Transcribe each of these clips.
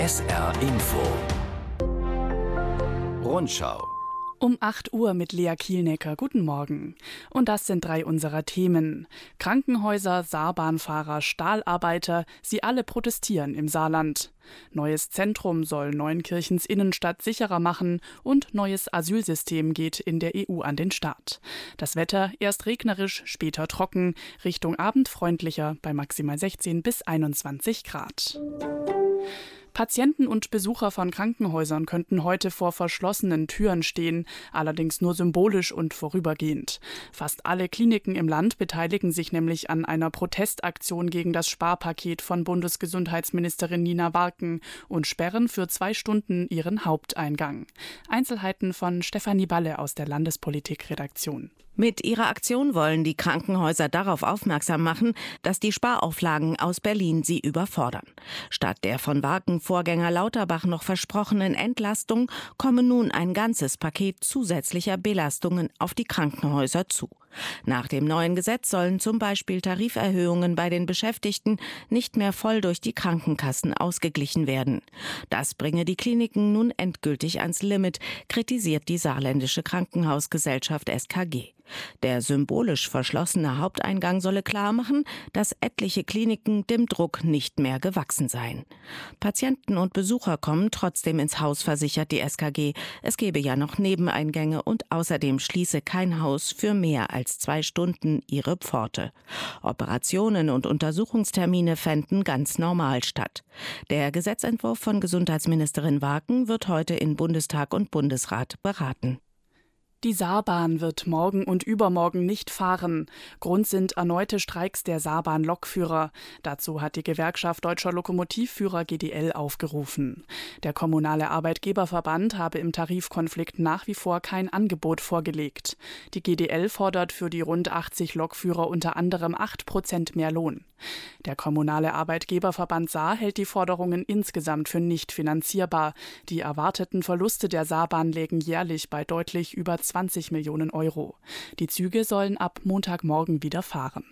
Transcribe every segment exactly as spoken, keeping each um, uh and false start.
S R Info Rundschau. Um acht Uhr mit Lea Kielnecker. Guten Morgen. Und das sind drei unserer Themen. Krankenhäuser, Saarbahnfahrer, Stahlarbeiter, sie alle protestieren im Saarland. Neues Zentrum soll Neunkirchens Innenstadt sicherer machen und neues Asylsystem geht in der E U an den Start. Das Wetter erst regnerisch, später trocken, Richtung Abend freundlicher bei maximal sechzehn bis einundzwanzig Grad. Patienten und Besucher von Krankenhäusern könnten heute vor verschlossenen Türen stehen, allerdings nur symbolisch und vorübergehend. Fast alle Kliniken im Land beteiligen sich nämlich an einer Protestaktion gegen das Sparpaket von Bundesgesundheitsministerin Nina Warken und sperren für zwei Stunden ihren Haupteingang. Einzelheiten von Stefanie Balle aus der Landespolitik-Redaktion. Mit ihrer Aktion wollen die Krankenhäuser darauf aufmerksam machen, dass die Sparauflagen aus Berlin sie überfordern. Statt der von Warken-Vorgänger Lauterbach noch versprochenen Entlastung komme nun ein ganzes Paket zusätzlicher Belastungen auf die Krankenhäuser zu. Nach dem neuen Gesetz sollen zum Beispiel Tariferhöhungen bei den Beschäftigten nicht mehr voll durch die Krankenkassen ausgeglichen werden. Das bringe die Kliniken nun endgültig ans Limit, kritisiert die Saarländische Krankenhausgesellschaft S K G. Der symbolisch verschlossene Haupteingang solle klarmachen, dass etliche Kliniken dem Druck nicht mehr gewachsen seien. Patienten und Besucher kommen trotzdem ins Haus, versichert die S K G. Es gebe ja noch Nebeneingänge und außerdem schließe kein Haus für mehr als zwei Stunden ihre Pforte. Operationen und Untersuchungstermine fänden ganz normal statt. Der Gesetzentwurf von Gesundheitsministerin Warken wird heute in Bundestag und Bundesrat beraten. Die Saarbahn wird morgen und übermorgen nicht fahren. Grund sind erneute Streiks der Saarbahn-Lokführer. Dazu hat die Gewerkschaft Deutscher Lokomotivführer G D L aufgerufen. Der kommunale Arbeitgeberverband habe im Tarifkonflikt nach wie vor kein Angebot vorgelegt. Die G D L fordert für die rund achtzig Lokführer unter anderem acht Prozent mehr Lohn. Der kommunale Arbeitgeberverband Saar hält die Forderungen insgesamt für nicht finanzierbar. Die erwarteten Verluste der Saarbahn lägen jährlich bei deutlich über zwanzig Millionen Euro. Die Züge sollen ab Montagmorgen wieder fahren.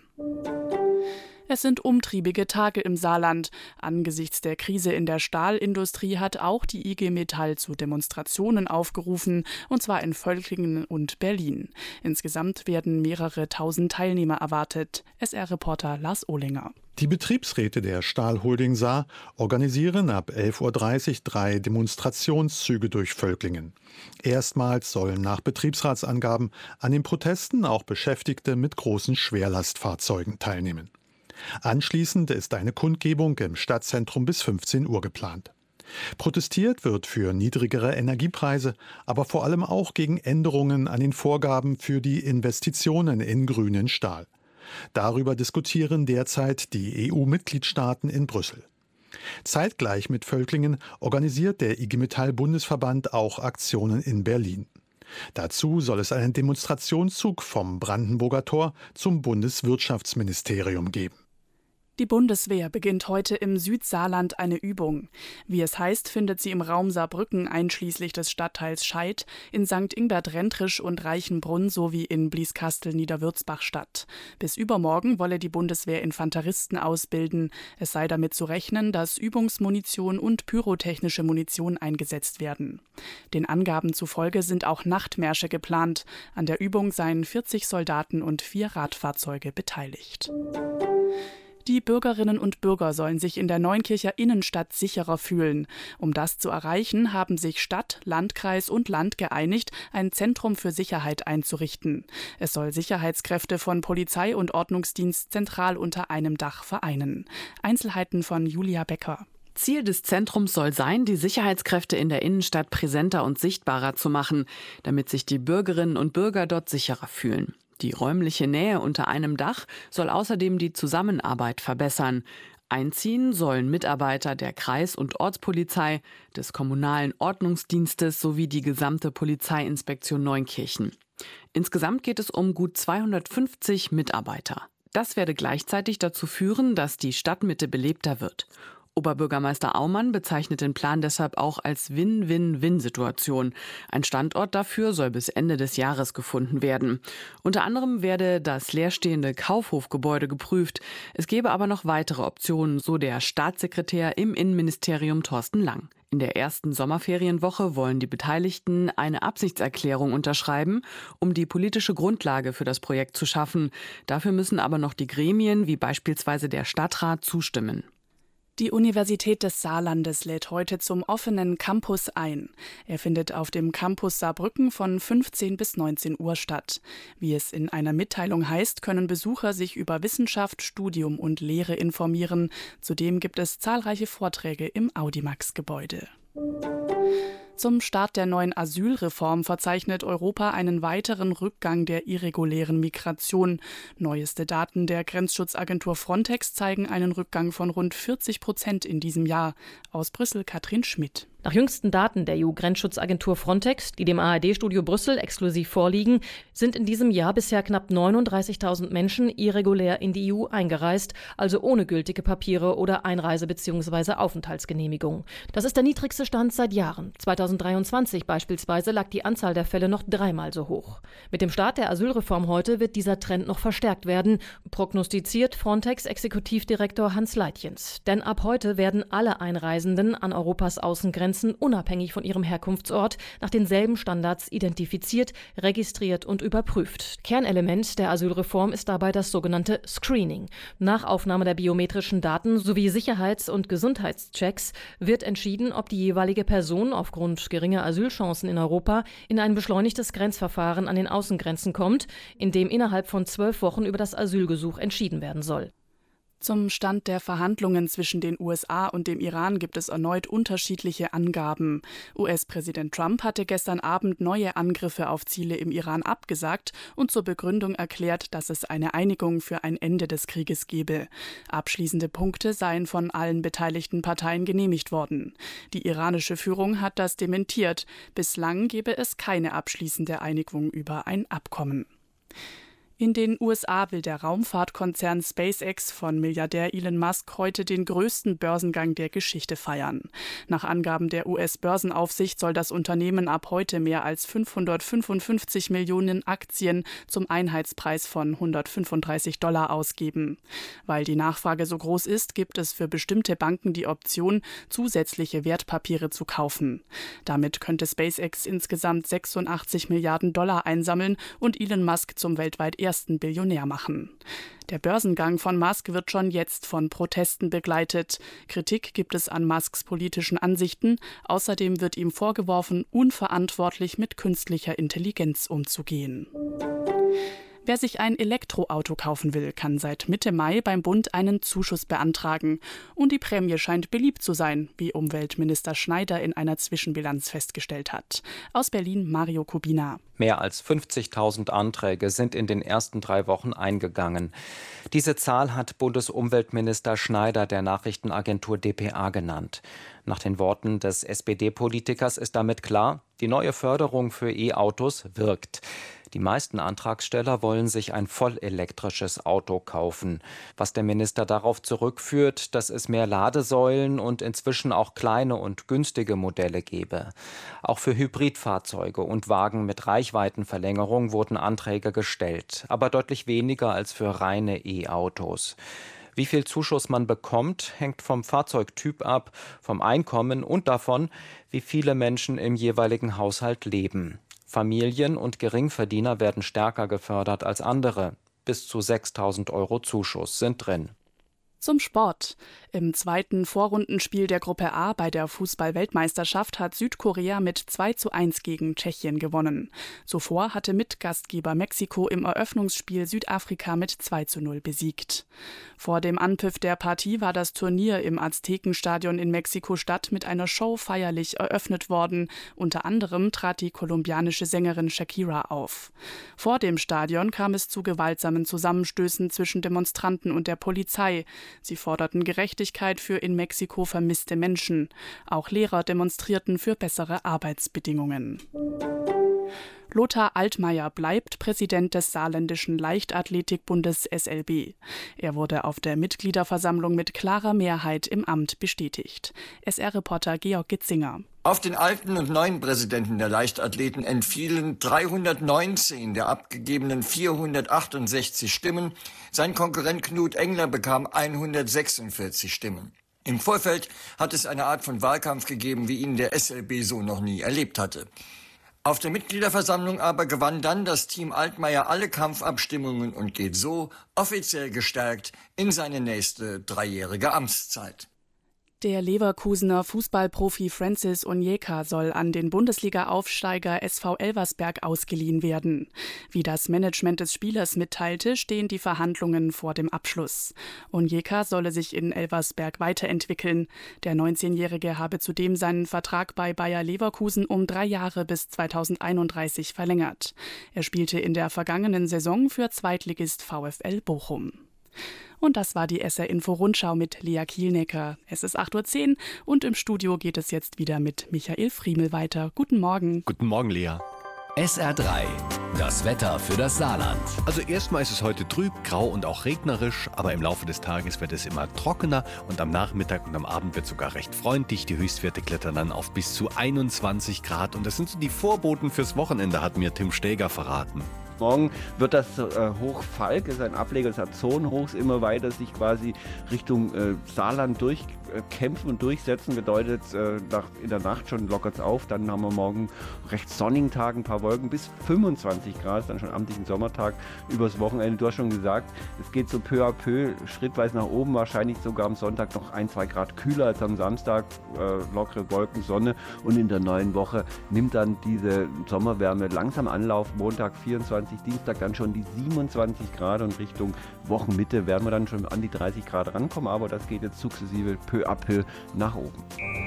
Es sind umtriebige Tage im Saarland. Angesichts der Krise in der Stahlindustrie hat auch die I G Metall zu Demonstrationen aufgerufen, und zwar in Völklingen und Berlin. Insgesamt werden mehrere tausend Teilnehmer erwartet. S R-Reporter Lars Ohlinger. Die Betriebsräte der Stahlholding Saar organisieren ab elf Uhr dreißig drei Demonstrationszüge durch Völklingen. Erstmals sollen nach Betriebsratsangaben an den Protesten auch Beschäftigte mit großen Schwerlastfahrzeugen teilnehmen. Anschließend ist eine Kundgebung im Stadtzentrum bis fünfzehn Uhr geplant. Protestiert wird für niedrigere Energiepreise, aber vor allem auch gegen Änderungen an den Vorgaben für die Investitionen in grünen Stahl. Darüber diskutieren derzeit die E U-Mitgliedstaaten in Brüssel. Zeitgleich mit Völklingen organisiert der I G Metall-Bundesverband auch Aktionen in Berlin. Dazu soll es einen Demonstrationszug vom Brandenburger Tor zum Bundeswirtschaftsministerium geben. Die Bundeswehr beginnt heute im Südsaarland eine Übung. Wie es heißt, findet sie im Raum Saarbrücken einschließlich des Stadtteils Scheid, in Sankt Ingbert-Rentrisch und Reichenbrunn sowie in Blieskastel-Niederwürzbach statt. Bis übermorgen wolle die Bundeswehr Infanteristen ausbilden. Es sei damit zu rechnen, dass Übungsmunition und pyrotechnische Munition eingesetzt werden. Den Angaben zufolge sind auch Nachtmärsche geplant. An der Übung seien vierzig Soldaten und vier Radfahrzeuge beteiligt. Die Bürgerinnen und Bürger sollen sich in der Neunkircher Innenstadt sicherer fühlen. Um das zu erreichen, haben sich Stadt, Landkreis und Land geeinigt, ein Zentrum für Sicherheit einzurichten. Es soll Sicherheitskräfte von Polizei und Ordnungsdienst zentral unter einem Dach vereinen. Einzelheiten von Julia Becker. Ziel des Zentrums soll sein, die Sicherheitskräfte in der Innenstadt präsenter und sichtbarer zu machen, damit sich die Bürgerinnen und Bürger dort sicherer fühlen. Die räumliche Nähe unter einem Dach soll außerdem die Zusammenarbeit verbessern. Einziehen sollen Mitarbeiter der Kreis- und Ortspolizei, des kommunalen Ordnungsdienstes sowie die gesamte Polizeiinspektion Neunkirchen. Insgesamt geht es um gut zweihundertfünfzig Mitarbeiter. Das werde gleichzeitig dazu führen, dass die Stadtmitte belebter wird. Oberbürgermeister Aumann bezeichnet den Plan deshalb auch als Win-Win-Win-Situation. Ein Standort dafür soll bis Ende des Jahres gefunden werden. Unter anderem werde das leerstehende Kaufhofgebäude geprüft. Es gebe aber noch weitere Optionen, so der Staatssekretär im Innenministerium Thorsten Lang. In der ersten Sommerferienwoche wollen die Beteiligten eine Absichtserklärung unterschreiben, um die politische Grundlage für das Projekt zu schaffen. Dafür müssen aber noch die Gremien, wie beispielsweise der Stadtrat, zustimmen. Die Universität des Saarlandes lädt heute zum offenen Campus ein. Er findet auf dem Campus Saarbrücken von fünfzehn bis neunzehn Uhr statt. Wie es in einer Mitteilung heißt, können Besucher sich über Wissenschaft, Studium und Lehre informieren. Zudem gibt es zahlreiche Vorträge im Audimax-Gebäude. Zum Start der neuen Asylreform verzeichnet Europa einen weiteren Rückgang der irregulären Migration. Neueste Daten der Grenzschutzagentur Frontex zeigen einen Rückgang von rund vierzig Prozent in diesem Jahr. Aus Brüssel Katrin Schmidt. Nach jüngsten Daten der E U-Grenzschutzagentur Frontex, die dem A R D-Studio Brüssel exklusiv vorliegen, sind in diesem Jahr bisher knapp neununddreißigtausend Menschen irregulär in die E U eingereist, also ohne gültige Papiere oder Einreise- bzw. Aufenthaltsgenehmigung. Das ist der niedrigste Stand seit Jahren. zweitausenddreiundzwanzig beispielsweise lag die Anzahl der Fälle noch dreimal so hoch. Mit dem Start der Asylreform heute wird dieser Trend noch verstärkt werden, prognostiziert Frontex-Exekutivdirektor Hans Leitjens. Denn ab heute werden alle Einreisenden an Europas Außengrenzen unabhängig von ihrem Herkunftsort nach denselben Standards identifiziert, registriert und überprüft. Kernelement der Asylreform ist dabei das sogenannte Screening. Nach Aufnahme der biometrischen Daten sowie Sicherheits- und Gesundheitschecks wird entschieden, ob die jeweilige Person aufgrund geringer Asylchancen in Europa in ein beschleunigtes Grenzverfahren an den Außengrenzen kommt, in dem innerhalb von zwölf Wochen über das Asylgesuch entschieden werden soll. Zum Stand der Verhandlungen zwischen den U S A und dem Iran gibt es erneut unterschiedliche Angaben. U S-Präsident Trump hatte gestern Abend neue Angriffe auf Ziele im Iran abgesagt und zur Begründung erklärt, dass es eine Einigung für ein Ende des Krieges gebe. Abschließende Punkte seien von allen beteiligten Parteien genehmigt worden. Die iranische Führung hat das dementiert. Bislang gebe es keine abschließende Einigung über ein Abkommen. In den U S A will der Raumfahrtkonzern SpaceX von Milliardär Elon Musk heute den größten Börsengang der Geschichte feiern. Nach Angaben der U S-Börsenaufsicht soll das Unternehmen ab heute mehr als fünfhundertfünfundfünfzig Millionen Aktien zum Einheitspreis von hundertfünfunddreißig Dollar ausgeben. Weil die Nachfrage so groß ist, gibt es für bestimmte Banken die Option, zusätzliche Wertpapiere zu kaufen. Damit könnte SpaceX insgesamt sechsundachtzig Milliarden Dollar einsammeln und Elon Musk zum weltweit ersten Billionär machen. Der Börsengang von Musk wird schon jetzt von Protesten begleitet. Kritik gibt es an Musks politischen Ansichten. Außerdem wird ihm vorgeworfen, unverantwortlich mit künstlicher Intelligenz umzugehen. Wer sich ein Elektroauto kaufen will, kann seit Mitte Mai beim Bund einen Zuschuss beantragen. Und die Prämie scheint beliebt zu sein, wie Umweltminister Schneider in einer Zwischenbilanz festgestellt hat. Aus Berlin Mario Kubina. Mehr als fünfzigtausend Anträge sind in den ersten drei Wochen eingegangen. Diese Zahl hat Bundesumweltminister Schneider der Nachrichtenagentur D P A genannt. Nach den Worten des S P D-Politikers ist damit klar, die neue Förderung für E-Autos wirkt. Die meisten Antragsteller wollen sich ein vollelektrisches Auto kaufen, was der Minister darauf zurückführt, dass es mehr Ladesäulen und inzwischen auch kleine und günstige Modelle gebe. Auch für Hybridfahrzeuge und Wagen mit Reichweitenverlängerung wurden Anträge gestellt, aber deutlich weniger als für reine E-Autos. Wie viel Zuschuss man bekommt, hängt vom Fahrzeugtyp ab, vom Einkommen und davon, wie viele Menschen im jeweiligen Haushalt leben. Familien und Geringverdiener werden stärker gefördert als andere. Bis zu sechstausend Euro Zuschuss sind drin. Zum Sport. Im zweiten Vorrundenspiel der Gruppe A bei der Fußball-Weltmeisterschaft hat Südkorea mit zwei zu eins gegen Tschechien gewonnen. Zuvor hatte Mitgastgeber Mexiko im Eröffnungsspiel Südafrika mit zwei zu null besiegt. Vor dem Anpfiff der Partie war das Turnier im Aztekenstadion in Mexiko-Stadt mit einer Show feierlich eröffnet worden. Unter anderem trat die kolumbianische Sängerin Shakira auf. Vor dem Stadion kam es zu gewaltsamen Zusammenstößen zwischen Demonstranten und der Polizei. Sie forderten Gerechtigkeit für in Mexiko vermisste Menschen. Auch Lehrer demonstrierten für bessere Arbeitsbedingungen. Lothar Altmaier bleibt Präsident des Saarländischen Leichtathletikbundes S L B. Er wurde auf der Mitgliederversammlung mit klarer Mehrheit im Amt bestätigt. S R-Reporter Georg Gitzinger. Auf den alten und neuen Präsidenten der Leichtathleten entfielen dreihundertneunzehn der abgegebenen vierhundertachtundsechzig Stimmen. Sein Konkurrent Knut Engler bekam hundertsechsundvierzig Stimmen. Im Vorfeld hat es eine Art von Wahlkampf gegeben, wie ihn der S L B so noch nie erlebt hatte. Auf der Mitgliederversammlung aber gewann dann das Team Altmaier alle Kampfabstimmungen und geht so offiziell gestärkt in seine nächste dreijährige Amtszeit. Der Leverkusener Fußballprofi Francis Onyeka soll an den Bundesliga-Aufsteiger S V Elversberg ausgeliehen werden. Wie das Management des Spielers mitteilte, stehen die Verhandlungen vor dem Abschluss. Onyeka solle sich in Elversberg weiterentwickeln. Der neunzehnjährige habe zudem seinen Vertrag bei Bayer Leverkusen um drei Jahre bis zweitausendeinunddreißig verlängert. Er spielte in der vergangenen Saison für Zweitligist VfL Bochum. Und das war die S R-Info-Rundschau mit Lea Kielnecker. Es ist acht Uhr zehn und im Studio geht es jetzt wieder mit Michael Friemel weiter. Guten Morgen. Guten Morgen, Lea. S R drei, das Wetter für das Saarland. Also erstmal ist es heute trüb, grau und auch regnerisch, aber im Laufe des Tages wird es immer trockener und am Nachmittag und am Abend wird sogar recht freundlich. Die Höchstwerte klettern dann auf bis zu einundzwanzig Grad und das sind so die Vorboten fürs Wochenende, hat mir Tim Steger verraten. Morgen wird das äh, Hoch Falk, ist ein Ableger des Azonenhochs, immer weiter sich quasi Richtung äh, Saarland durchkämpfen äh, und durchsetzen. Bedeutet, äh, nach, in der Nacht schon lockert es auf. Dann haben wir morgen recht sonnigen Tag, ein paar Wolken bis fünfundzwanzig Grad, dann schon amtlichen Sommertag übers Wochenende. Du hast schon gesagt, es geht so peu à peu, schrittweise nach oben, wahrscheinlich sogar am Sonntag noch ein, zwei Grad kühler als am Samstag. Äh, lockere Wolken, Sonne und in der neuen Woche nimmt dann diese Sommerwärme langsam Anlauf. Montag vierundzwanzig, Dienstag dann schon die siebenundzwanzig Grad und Richtung Wochenmitte werden wir dann schon an die dreißig Grad rankommen, aber das geht jetzt sukzessive peu à peu nach oben.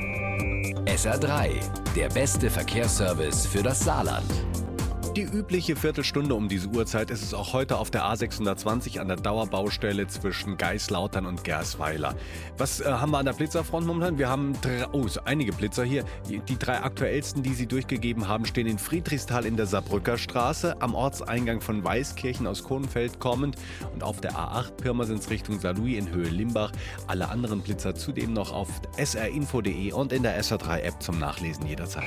S R drei, der beste Verkehrsservice für das Saarland. Die übliche Viertelstunde um diese Uhrzeit ist es auch heute auf der A sechshundertzwanzig an der Dauerbaustelle zwischen Geislautern und Gersweiler. Was äh, haben wir an der Blitzerfront momentan? Wir haben drei, oh, so einige Blitzer hier. Die, die drei aktuellsten, die sie durchgegeben haben, stehen in Friedrichsthal in der Saarbrücker Straße, am Ortseingang von Weißkirchen aus Kohnfeld kommend und auf der A acht Pirmasens Richtung Saarlouis in Höhe Limbach. Alle anderen Blitzer zudem noch auf s r info punkt de und in der S R drei App zum Nachlesen jederzeit.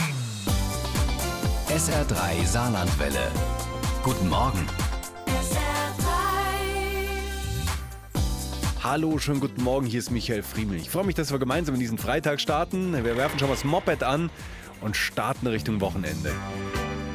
S R drei Saarlandwelle. Guten Morgen. S R drei. Hallo, schönen guten Morgen, hier ist Michael Friemel. Ich freue mich, dass wir gemeinsam in diesen Freitag starten. Wir werfen schon mal das Moped an und starten Richtung Wochenende.